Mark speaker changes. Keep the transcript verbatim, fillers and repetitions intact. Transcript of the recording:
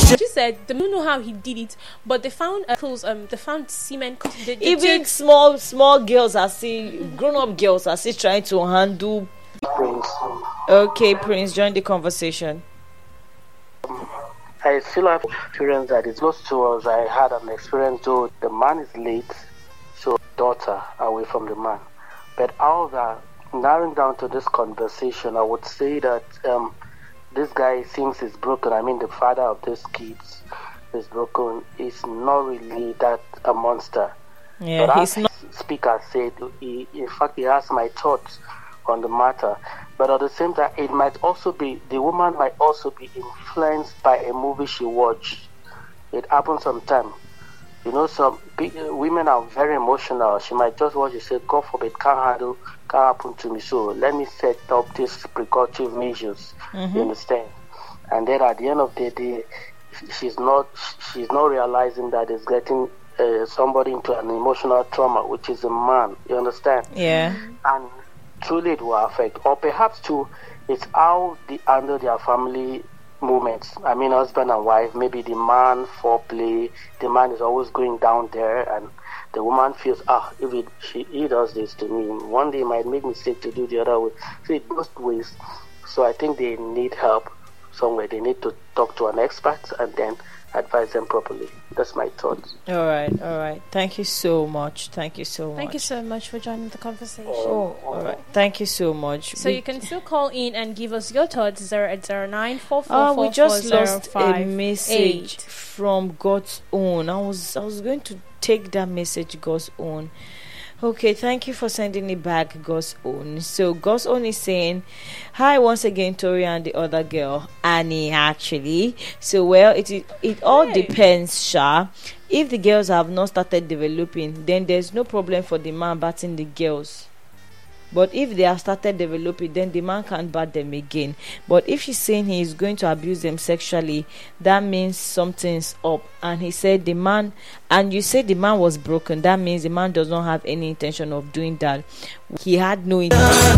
Speaker 1: She said they don't know how he did it, but they found uh, clothes, um, they found semen. They, they
Speaker 2: Even
Speaker 1: took...
Speaker 2: small, small girls are still, grown-up girls are still trying to handle.
Speaker 3: Prince.
Speaker 2: Okay, Prince, join the conversation.
Speaker 3: I still have experience that it's close to us. I had an experience though the man is late, so daughter away from the man. But however, narrowing down to this conversation, I would say that um, this guy thinks he's broken. I mean, the father of these kids is broken. He's not really that a monster.
Speaker 2: Yeah,
Speaker 3: but
Speaker 2: he's
Speaker 3: as
Speaker 2: not.
Speaker 3: Speaker said, he, in fact, he has my thoughts on the matter. But at the same time, it might also be, the woman might also be influenced by a movie she watched. It happens sometimes. You know, some big, uh, women are very emotional. She might just watch and say, God forbid, can't handle, can't happen to me. So let me set up these precautive measures.
Speaker 2: Mm-hmm.
Speaker 3: You understand? And then at the end of the day, she's not, she's not realizing that it's getting uh, somebody into an emotional trauma, which is a man. You understand?
Speaker 2: Yeah.
Speaker 3: And truly it will affect, or perhaps too, it's how they handle their family movements. I mean, husband and wife, maybe the man foreplay, the man is always going down there, and the woman feels, ah, if it, she, he does this to me, one day he might make mistake to do the other way. So it goes ways. So I think they need help somewhere. They need to talk to an expert and then advise them properly. That's my thoughts.
Speaker 2: All right, all right. Thank you so much. Thank you so much.
Speaker 1: Thank you so much for joining the conversation.
Speaker 2: Oh, all right. Thank you so much.
Speaker 1: So we, you can still call in and give us your thoughts. Zero eight zero nine four four
Speaker 2: Oh,
Speaker 1: four
Speaker 2: we just
Speaker 1: four
Speaker 2: lost
Speaker 1: zero five
Speaker 2: a message
Speaker 1: eight.
Speaker 2: from God's own. I was I was going to take that message, God's own. Okay, thank you for sending it back, God's own. So God's own is saying, hi once again, Tori and the other girl, Annie, actually. So, well, it it, it all
Speaker 1: Hey.
Speaker 2: depends, Sha. If the girls have not started developing, then there's no problem for the man batting the girls. But if they have started developing, then the man can't bat them again. But if she's saying he is going to abuse them sexually, that means something's up. And he said the man, and you said the man was broken, that means the man does not have any intention of doing that. He had no intention.